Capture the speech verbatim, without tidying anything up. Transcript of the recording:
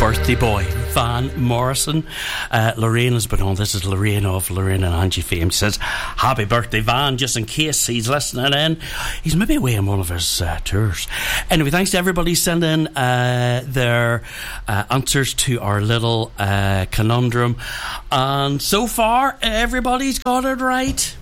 birthday boy, Van Morrison. Uh, Lorraine has been on. This is Lorraine of Lorraine and Angie fame. She says, happy birthday, Van, just in case he's listening in. He's maybe away on one of his uh, tours. Anyway, thanks to everybody sending uh, their uh, answers to our little uh, conundrum. And so far, everybody's got it right.